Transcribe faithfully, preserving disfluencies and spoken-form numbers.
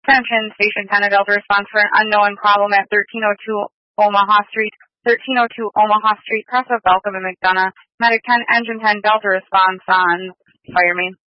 Attention, Station ten, a Delta response for an unknown problem at thirteen oh two Omaha Street. thirteen oh two Omaha Street, cross of Welcome and McDonough. Medic ten, Engine ten, Delta response on fire main.